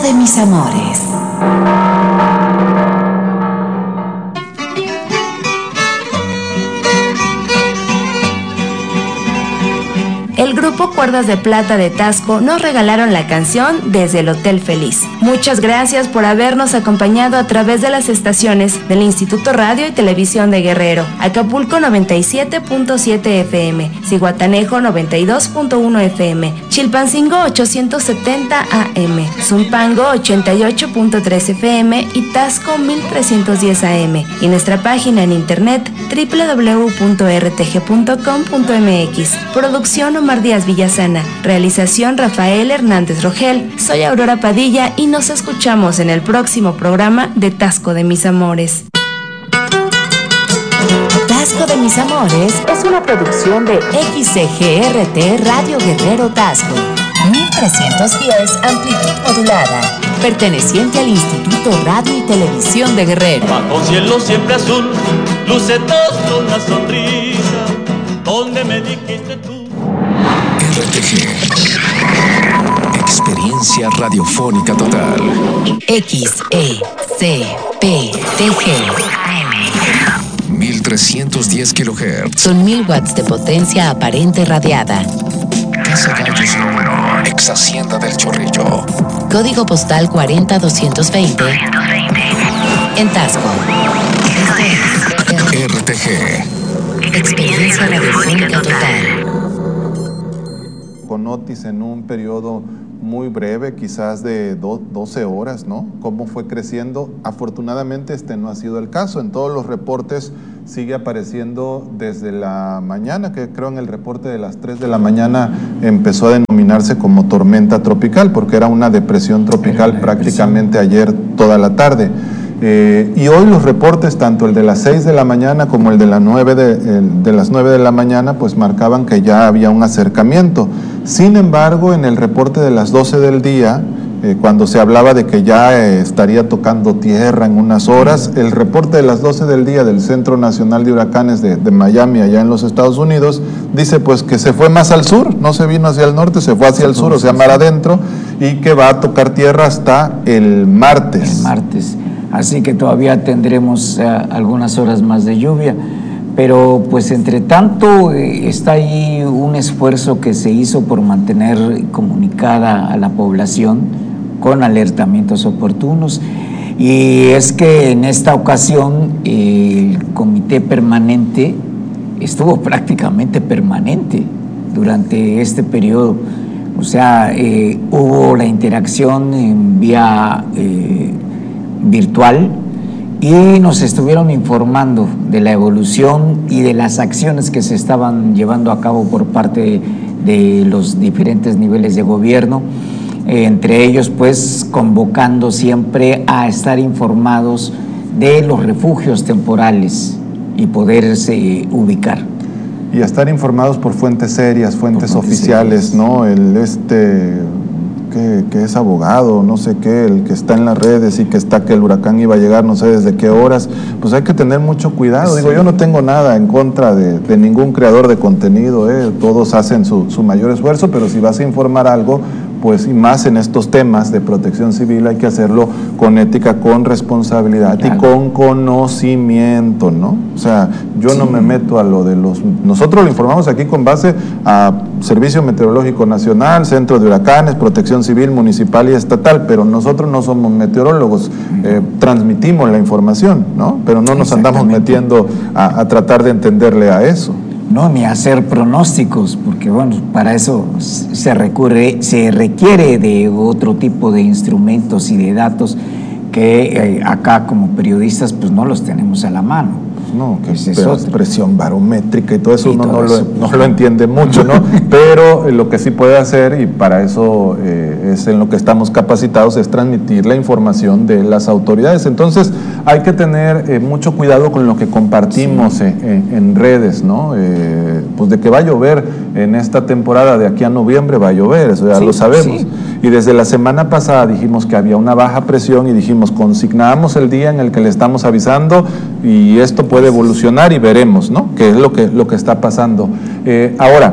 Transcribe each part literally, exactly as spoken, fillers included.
de mis amores. El grupo Cuerdas de Plata de Tasco nos regalaron la canción Desde el Hotel Feliz. Muchas gracias por habernos acompañado a través de las estaciones del Instituto Radio y Televisión de Guerrero, Acapulco noventa y siete punto siete F M, Zihuatanejo noventa y dos punto uno F M, Chilpancingo ochocientos setenta A M, Zumpango ochenta y ocho punto tres F M y Tasco mil trescientos diez A M, y nuestra página en internet doble u doble u doble u punto r t g punto com punto m x. Producción Omar Díaz Villasana. Realización Rafael Hernández Rogel. Soy Aurora Padilla y nos escuchamos en el próximo programa de Tasco de mis amores. Tasco de mis amores es una producción de X C G R T Radio Guerrero Tasco. mil trescientos diez amplitud modulada. Perteneciente al Instituto Radio y Televisión de Guerrero. Bajo cielo siempre azul, luce todo una sonrisa, donde me dijiste tú. R T G. Experiencia radiofónica total. X E C P T G. mil trescientos diez kilohertz. Son mil watts de potencia aparente radiada. Casa Gallos número. Ex Hacienda del Chorrillo. Código postal cuarenta doscientos veinte. En Tasco. R T G. Experiencia radiofónica total. Con Otis en un periodo muy breve, quizás de do, doce horas, ¿no? Cómo fue creciendo. Afortunadamente este no ha sido el caso. En todos los reportes sigue apareciendo desde la mañana, que creo en el reporte de las tres de la mañana empezó a denominarse como tormenta tropical, porque era una depresión tropical prácticamente ayer toda la tarde. Eh, y hoy los reportes, tanto el de las seis de la mañana como el de, la nueve de, el de las nueve de la mañana, pues marcaban que ya había un acercamiento. Sin embargo, en el reporte de las doce del día, eh, cuando se hablaba de que ya eh, estaría tocando tierra en unas horas, el reporte de las doce del día del Centro Nacional de Huracanes de, de Miami, allá en los Estados Unidos, dice pues que se fue más al sur, no se vino hacia el norte, se fue hacia el sur, o sea, mar adentro, y que va a tocar tierra hasta el martes. El martes. Así que todavía tendremos uh, algunas horas más de lluvia, pero pues entre tanto eh, está ahí un esfuerzo que se hizo por mantener comunicada a la población con alertamientos oportunos, y es que en esta ocasión eh, el comité permanente estuvo prácticamente permanente durante este periodo, o sea, eh, hubo la interacción en vía eh, virtual, y nos estuvieron informando de la evolución y de las acciones que se estaban llevando a cabo por parte de los diferentes niveles de gobierno, eh, entre ellos pues convocando siempre a estar informados de los refugios temporales y poderse ubicar. Y a estar informados por fuentes serias, fuentes, fuentes oficiales, serias. ¿No? El este... Que, que es abogado, no sé qué, el que está en las redes y que está que el huracán iba a llegar no sé desde qué horas, pues hay que tener mucho cuidado. Sí. Digo, yo no tengo nada en contra de, de ningún creador de contenido, ¿eh? Todos hacen su, su mayor esfuerzo, pero si vas a informar algo, pues y más en estos temas de protección civil hay que hacerlo con ética, con responsabilidad, claro, y con conocimiento, ¿no? O sea, yo sí. no me meto a lo de los... Nosotros lo informamos aquí con base a Servicio Meteorológico Nacional, Centro de Huracanes, Protección Civil Municipal y Estatal, pero nosotros no somos meteorólogos, eh, transmitimos la información, ¿no? Pero no nos andamos metiendo a, a tratar de entenderle a eso. No, ni hacer pronósticos, porque bueno, para eso se recurre, se requiere de otro tipo de instrumentos y de datos que eh, acá como periodistas pues no los tenemos a la mano. No, que es presión barométrica y todo eso y uno todo no, eso. Lo, no lo entiende mucho, ¿no? Pero eh, lo que sí puede hacer, y para eso eh, es en lo que estamos capacitados, es transmitir la información de las autoridades. Entonces hay que tener eh, mucho cuidado con lo que compartimos sí. en, en redes, ¿no? Eh, pues de que va a llover en esta temporada, de aquí a noviembre va a llover, eso ya sí, lo sabemos. Sí. Y desde la semana pasada dijimos que había una baja presión y dijimos, consignamos el día en el que le estamos avisando y esto puede evolucionar y veremos, ¿no? Qué es lo que, lo que está pasando. Eh, ahora,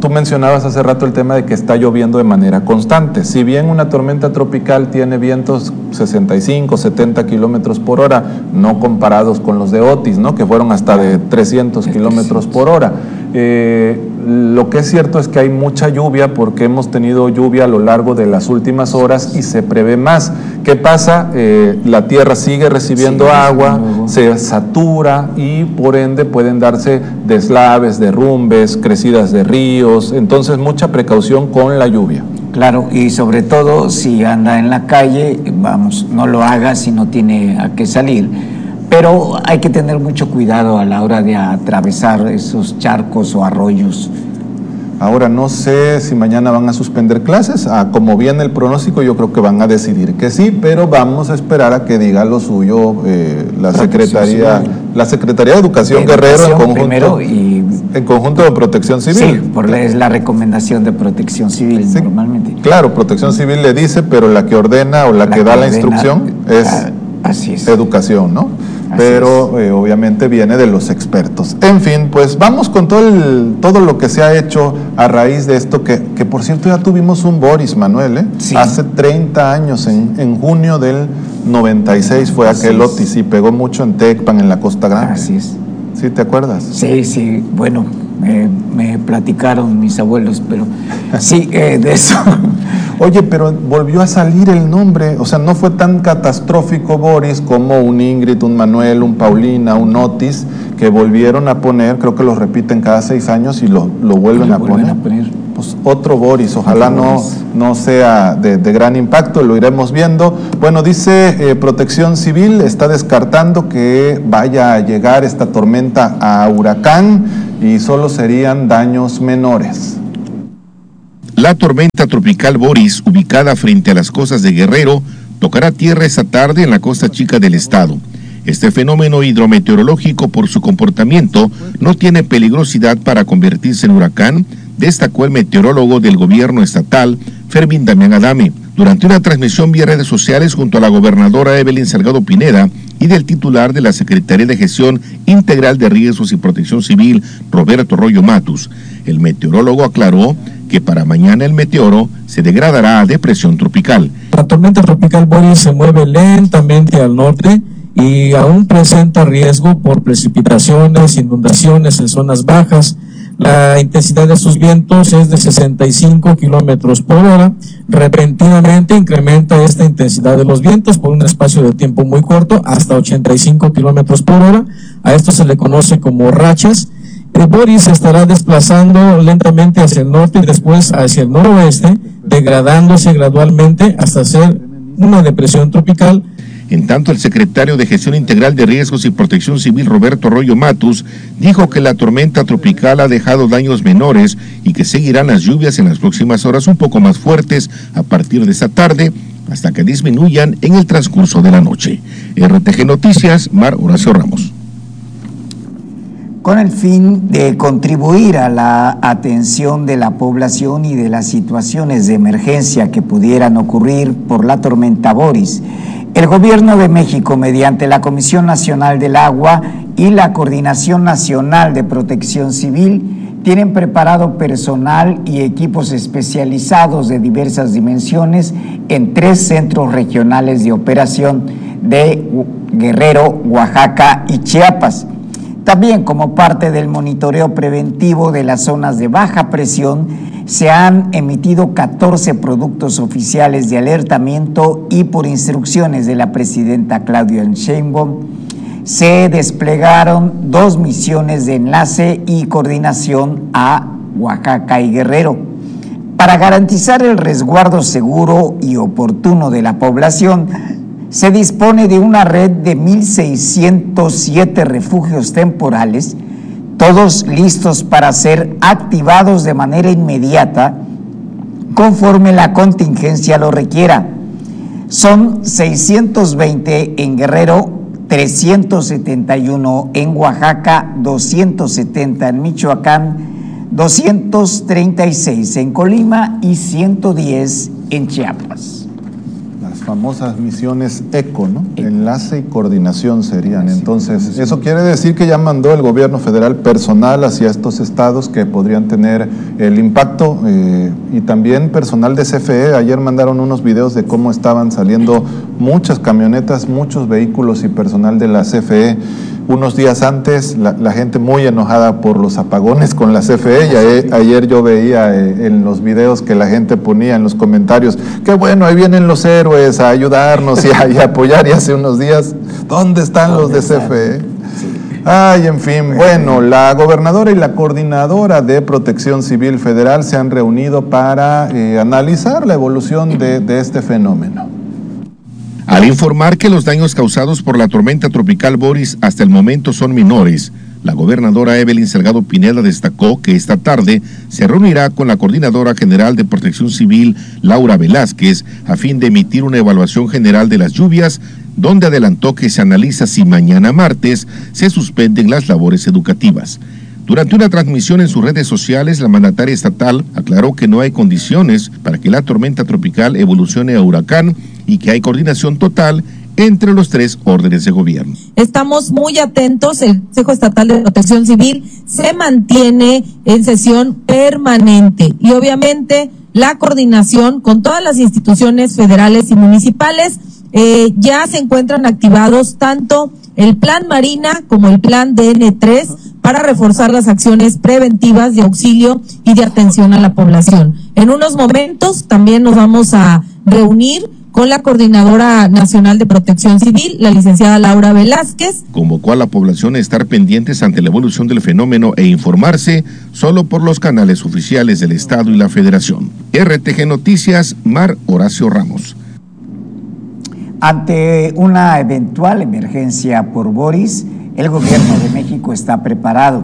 tú mencionabas hace rato el tema de que está lloviendo de manera constante. Si bien una tormenta tropical tiene vientos sesenta y cinco, setenta kilómetros por hora, no comparados con los de Otis, ¿no? Que fueron hasta de trescientos kilómetros por hora. Eh, lo que es cierto es que hay mucha lluvia porque hemos tenido lluvia a lo largo de las últimas horas y se prevé más. ¿Qué pasa? Eh, la tierra sigue recibiendo sí, agua, no. se satura y por ende pueden darse deslaves, derrumbes, crecidas de ríos, entonces mucha precaución con la lluvia. Claro, y sobre todo si anda en la calle, vamos, no lo haga si no tiene a qué salir. Pero hay que tener mucho cuidado a la hora de atravesar esos charcos o arroyos. Ahora, no sé si mañana van a suspender clases. Ah, como viene el pronóstico, yo creo que van a decidir que sí, pero vamos a esperar a que diga lo suyo eh, la Secretaría la Secretaría de Educación, Educación Guerrero en conjunto, y, en conjunto de Protección Civil. Sí, por la, es la recomendación de Protección Civil sí, normalmente. Claro, Protección Civil le dice, pero la que ordena o la, la que, que da ordena, la instrucción es, ah, así es. Educación, ¿no? Pero eh, obviamente viene de los expertos. En fin, pues vamos con todo el, todo lo que se ha hecho a raíz de esto, que, que por cierto ya tuvimos un Boris, Manuel, ¿eh? Sí. Hace treinta años, en, en junio del noventa y seis fue Así aquel es. Otis y pegó mucho en Tecpan, en la Costa Grande. Así es. ¿Sí te acuerdas? Sí, sí, bueno, eh, me platicaron mis abuelos, pero sí, eh, de eso. Oye, pero volvió a salir el nombre, o sea, no fue tan catastrófico Boris como un Ingrid, un Manuel, un Paulina, un Otis, que volvieron a poner, creo que los repiten cada seis años y lo, lo vuelven, a, vuelven poner. a poner. Pues otro Boris, ojalá otro no, Boris. no sea de, de gran impacto, lo iremos viendo. Bueno, dice eh, Protección Civil, está descartando que vaya a llegar esta tormenta a huracán y solo serían daños menores. La tormenta tropical Boris, ubicada frente a las costas de Guerrero, tocará tierra esta tarde en la costa chica del estado. Este fenómeno hidrometeorológico, por su comportamiento, no tiene peligrosidad para convertirse en huracán, destacó el meteorólogo del gobierno estatal, Fermín Damián Adame, durante una transmisión vía redes sociales junto a la gobernadora Evelyn Salgado Pineda y del titular de la Secretaría de Gestión Integral de Riesgos y Protección Civil, Roberto Royo Matus. El meteorólogo aclaró que para mañana el meteoro se degradará a depresión tropical. La tormenta tropical Boris se mueve lentamente al norte y aún presenta riesgo por precipitaciones, inundaciones en zonas bajas. La intensidad de sus vientos es de sesenta y cinco kilómetros por hora. Repentinamente incrementa esta intensidad de los vientos por un espacio de tiempo muy corto, hasta ochenta y cinco kilómetros por hora. A esto se le conoce como rachas. El Boris se estará desplazando lentamente hacia el norte y después hacia el noroeste, degradándose gradualmente hasta ser una depresión tropical. En tanto, el secretario de Gestión Integral de Riesgos y Protección Civil, Roberto Royo Matus, dijo que la tormenta tropical ha dejado daños menores y que seguirán las lluvias en las próximas horas un poco más fuertes a partir de esta tarde, hasta que disminuyan en el transcurso de la noche. R T G Noticias, Mar Horacio Ramos. Con el fin de contribuir a la atención de la población y de las situaciones de emergencia que pudieran ocurrir por la tormenta Boris, el Gobierno de México, mediante la Comisión Nacional del Agua y la Coordinación Nacional de Protección Civil, tienen preparado personal y equipos especializados de diversas dimensiones en tres centros regionales de operación de Guerrero, Oaxaca y Chiapas. También, como parte del monitoreo preventivo de las zonas de baja presión, se han emitido catorce productos oficiales de alertamiento y, por instrucciones de la presidenta Claudia Sheinbaum, se desplegaron dos misiones de enlace y coordinación a Oaxaca y Guerrero. Para garantizar el resguardo seguro y oportuno de la población, se dispone de una red de mil seiscientos siete refugios temporales, todos listos para ser activados de manera inmediata conforme la contingencia lo requiera. Son seiscientos veinte en Guerrero, trescientos setenta y uno en Oaxaca, doscientos setenta en Michoacán, doscientos treinta y seis en Colima y ciento diez en Chiapas. Las famosas misiones ECO, ¿no? Enlace y coordinación serían. Entonces, eso quiere decir que ya mandó el gobierno federal personal hacia estos estados que podrían tener el impacto, eh, y también personal de C F E. Ayer mandaron unos videos de cómo estaban saliendo muchas camionetas, muchos vehículos y personal de la C F E. Unos días antes, la, la gente muy enojada por los apagones con la C F E, y ayer, ayer yo veía eh, en los videos que la gente ponía en los comentarios, qué bueno, ahí vienen los héroes a ayudarnos y a, y a apoyar, y hace unos días, ¿dónde están los de C F E? Ay, en fin, bueno, la gobernadora y la coordinadora de Protección Civil Federal se han reunido para eh, analizar la evolución de, de este fenómeno. Al informar que los daños causados por la tormenta tropical Boris hasta el momento son menores, la gobernadora Evelyn Salgado Pineda destacó que esta tarde se reunirá con la Coordinadora General de Protección Civil, Laura Velázquez, a fin de emitir una evaluación general de las lluvias, donde adelantó que se analiza si mañana martes se suspenden las labores educativas. Durante una transmisión en sus redes sociales, la mandataria estatal aclaró que no hay condiciones para que la tormenta tropical evolucione a huracán y que hay coordinación total entre los tres órdenes de gobierno. Estamos muy atentos, el Consejo Estatal de Protección Civil se mantiene en sesión permanente y obviamente la coordinación con todas las instituciones federales y municipales. Eh, ya se encuentran activados tanto el Plan Marina como el Plan D N tres para reforzar las acciones preventivas de auxilio y de atención a la población. En unos momentos también nos vamos a reunir con la Coordinadora Nacional de Protección Civil, la licenciada Laura Velázquez. Convocó a la población a estar pendientes ante la evolución del fenómeno e informarse solo por los canales oficiales del Estado y la Federación. R T G Noticias, Mar Horacio Ramos. Ante una eventual emergencia por Boris, el gobierno de México está preparado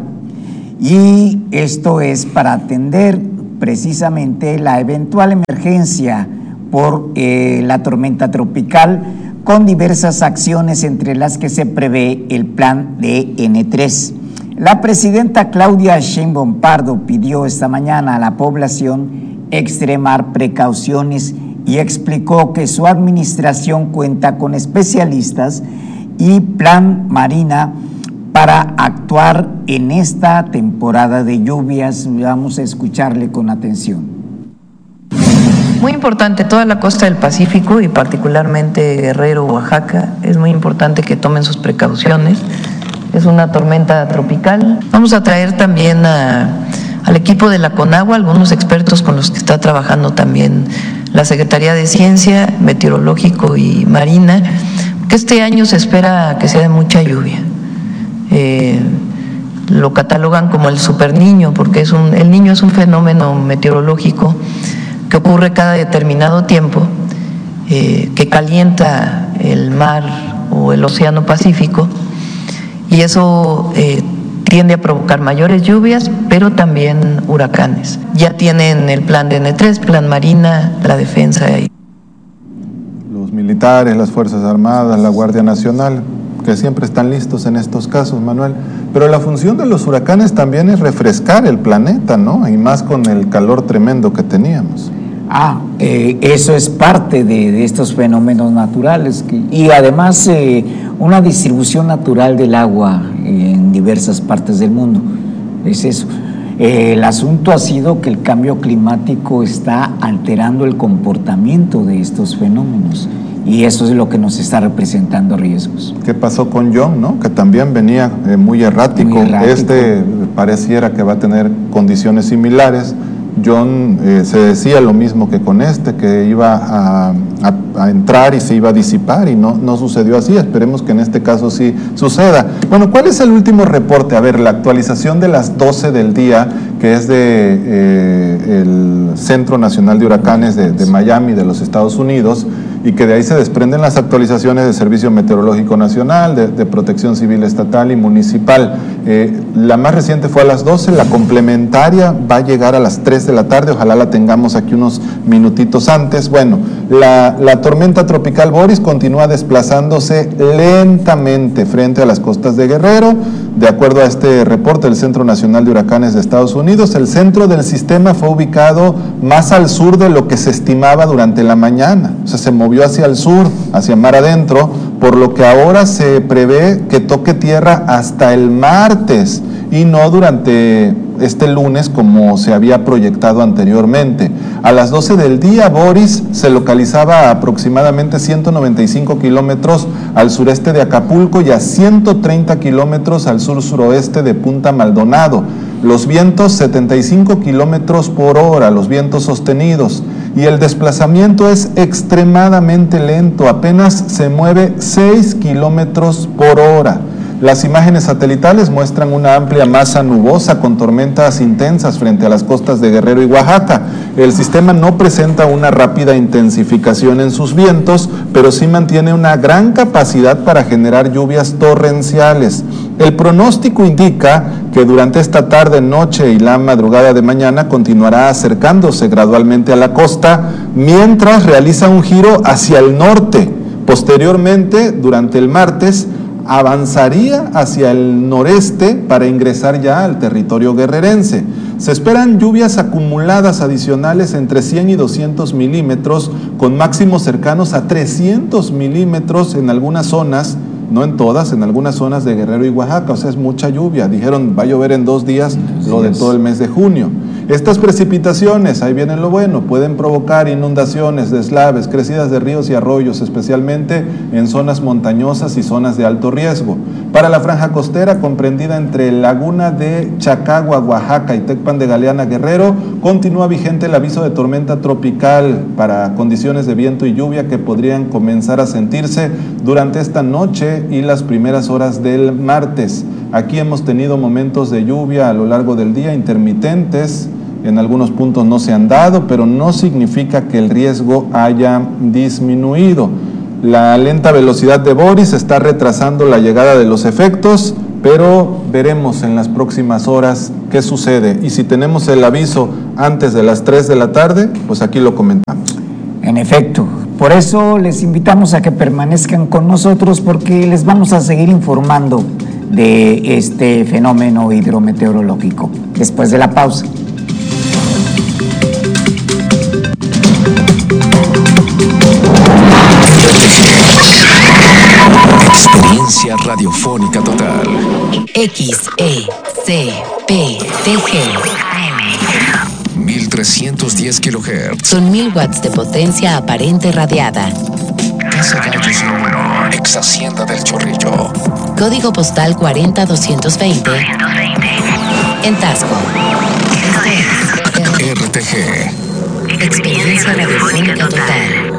y esto es para atender precisamente la eventual emergencia por eh, la tormenta tropical, con diversas acciones entre las que se prevé el plan D N tres. La presidenta Claudia Sheinbaum Pardo pidió esta mañana a la población extremar precauciones y explicó que su administración cuenta con especialistas y Plan Marina para actuar en esta temporada de lluvias. Vamos a escucarle con atención. Muy importante, toda la costa del Pacífico y particularmente Guerrero, Oaxaca, es muy importante que tomen sus precauciones. Es una tormenta tropical. Vamos a traer también a, al equipo de la CONAGUA, algunos expertos con los que está trabajando también la Secretaría de Ciencia, Meteorológico y Marina, que este año se espera que sea de mucha lluvia. Eh, lo catalogan como el superniño, porque es un, el niño es un fenómeno meteorológico que ocurre cada determinado tiempo, eh, que calienta el mar o el océano Pacífico, y eso eh, tiende a provocar mayores lluvias, pero también huracanes. Ya tienen el plan D N tres, plan Marina, la defensa. Los militares, las Fuerzas Armadas, la Guardia Nacional, que siempre están listos en estos casos, Manuel. Pero la función de los huracanes también es refrescar el planeta, ¿no? Y más con el calor tremendo que teníamos. Ah, eh, eso es parte de, de estos fenómenos naturales que, y además eh, una distribución natural del agua en diversas partes del mundo. Es eso. Eh, el asunto ha sido que el cambio climático está alterando el comportamiento de estos fenómenos y eso es lo que nos está representando riesgos. ¿Qué pasó con John, no? Que también venía eh, muy errático. Muy errático. Este pareciera que va a tener condiciones similares. John eh, se decía lo mismo que con este, que iba a, a, a entrar y se iba a disipar y no, no sucedió así. Esperemos que en este caso sí suceda. Bueno, ¿cuál es el último reporte? A ver, la actualización de las doce del día, que es de eh, el Centro Nacional de Huracanes de, de Miami, de los Estados Unidos, y que de ahí se desprenden las actualizaciones de Servicio Meteorológico Nacional, de, de Protección Civil Estatal y Municipal. Eh, la más reciente fue a las doce, la complementaria va a llegar a las tres de la tarde, ojalá la tengamos aquí unos minutitos antes. Bueno, la, La, la tormenta tropical Boris continúa desplazándose lentamente frente a las costas de Guerrero. De acuerdo a este reporte del Centro Nacional de Huracanes de Estados Unidos, el centro del sistema fue ubicado más al sur de lo que se estimaba durante la mañana. O sea, se movió hacia el sur, hacia mar adentro, por lo que ahora se prevé que toque tierra hasta el martes y no durante este lunes como se había proyectado anteriormente. A las doce del día, Boris se localizaba a aproximadamente ciento noventa y cinco kilómetros al sureste de Acapulco y a ciento treinta kilómetros al sur-suroeste de Punta Maldonado. Los vientos setenta y cinco kilómetros por hora, los vientos sostenidos, y el desplazamiento es extremadamente lento, apenas se mueve seis kilómetros por hora. Las imágenes satelitales muestran una amplia masa nubosa con tormentas intensas frente a las costas de Guerrero y Oaxaca. El sistema no presenta una rápida intensificación en sus vientos, pero sí mantiene una gran capacidad para generar lluvias torrenciales. El pronóstico indica que durante esta tarde, noche y la madrugada de mañana continuará acercándose gradualmente a la costa, mientras realiza un giro hacia el norte. Posteriormente, durante el martes, avanzaría hacia el noreste para ingresar ya al territorio guerrerense. Se esperan lluvias acumuladas adicionales entre cien y doscientos milímetros, con máximos cercanos a trescientos milímetros en algunas zonas, no en todas, en algunas zonas de Guerrero y Oaxaca. O sea, es mucha lluvia. Dijeron, va a llover en dos días lo de todo el mes de junio. Estas precipitaciones, ahí viene lo bueno, pueden provocar inundaciones, deslaves, crecidas de ríos y arroyos, especialmente en zonas montañosas y zonas de alto riesgo. Para la franja costera, comprendida entre Laguna de Chacagua, Oaxaca, y Tecpan de Galeana, Guerrero, continúa vigente el aviso de tormenta tropical para condiciones de viento y lluvia que podrían comenzar a sentirse durante esta noche y las primeras horas del martes. Aquí hemos tenido momentos de lluvia a lo largo del día, intermitentes. En algunos puntos no se han dado, pero no significa que el riesgo haya disminuido. La lenta velocidad de Boris está retrasando la llegada de los efectos, pero veremos en las próximas horas qué sucede. Y si tenemos el aviso antes de las tres de la tarde, pues aquí lo comentamos. En efecto, por eso les invitamos a que permanezcan con nosotros, porque les vamos a seguir informando de este fenómeno hidrometeorológico después de la pausa. Experiencia radiofónica total. X E C P T G. mil trescientos diez kilohertz. Son mil watts de potencia aparente radiada. Casa Gallos número, ex Hacienda del Chorrillo. Código postal cuarenta doscientos veinte. En Tasco. R T G. Experiencia radiofónica total.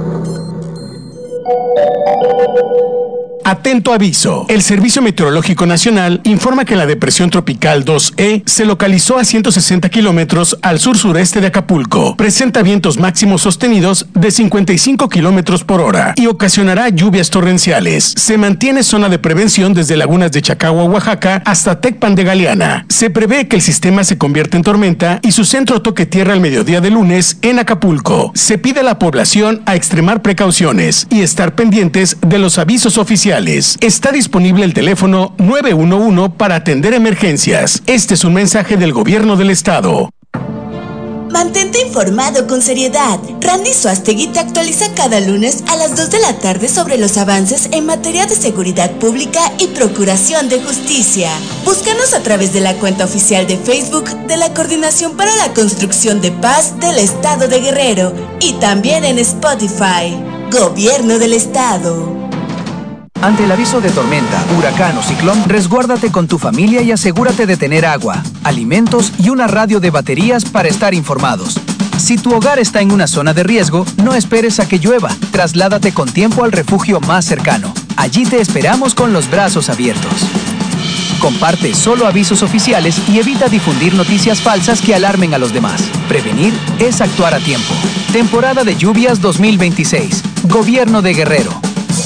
Atento aviso. El Servicio Meteorológico Nacional informa que la depresión tropical dos E se localizó a ciento sesenta kilómetros al sur-sureste de Acapulco. Presenta vientos máximos sostenidos de cincuenta y cinco kilómetros por hora y ocasionará lluvias torrenciales. Se mantiene zona de prevención desde lagunas de Chacagua, Oaxaca, hasta Tecpan de Galeana. Se prevé que el sistema se convierta en tormenta y su centro toque tierra al mediodía de lunes en Acapulco. Se pide a la población a extremar precauciones y estar pendientes de los avisos oficiales. Está disponible el teléfono nueve uno uno para atender emergencias. Este es un mensaje del gobierno del estado. Mantente informado con seriedad. Randy Suastegui te actualiza cada lunes a las dos de la tarde sobre los avances en materia de seguridad pública y procuración de justicia. Búscanos a través de la cuenta oficial de Facebook de la Coordinación para la Construcción de Paz del Estado de Guerrero y también en Spotify. Gobierno del Estado. Ante el aviso de tormenta, huracán o ciclón, resguárdate con tu familia y asegúrate de tener agua, alimentos y una radio de baterías para estar informados. Si tu hogar está en una zona de riesgo, no esperes a que llueva. Trasládate con tiempo al refugio más cercano. Allí te esperamos con los brazos abiertos. Comparte solo avisos oficiales y evita difundir noticias falsas que alarmen a los demás. Prevenir es actuar a tiempo. Temporada de lluvias dos mil veintiséis. Gobierno de Guerrero.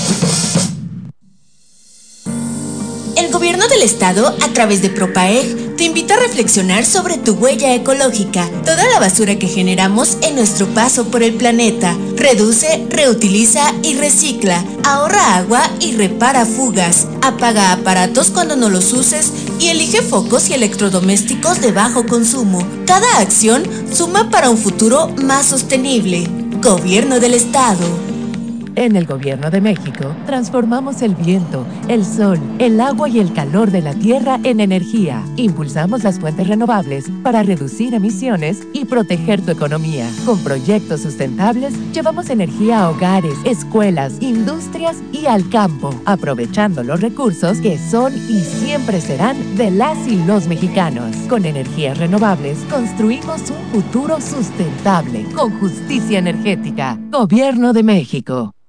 El gobierno del estado, a través de Propaeg, te invita a reflexionar sobre tu huella ecológica, toda la basura que generamos en nuestro paso por el planeta. Reduce, reutiliza y recicla. Ahorra agua y repara fugas. Apaga aparatos cuando no los uses y elige focos y electrodomésticos de bajo consumo. Cada acción suma para un futuro más sostenible. Gobierno del Estado. En el Gobierno de México, transformamos el viento, el sol, el agua y el calor de la tierra en energía. Impulsamos las fuentes renovables para reducir emisiones y proteger tu economía. Con proyectos sustentables, llevamos energía a hogares, escuelas, industrias y al campo, aprovechando los recursos que son y siempre serán de las y los mexicanos. Con energías renovables, construimos un futuro sustentable, con justicia energética. Gobierno de México.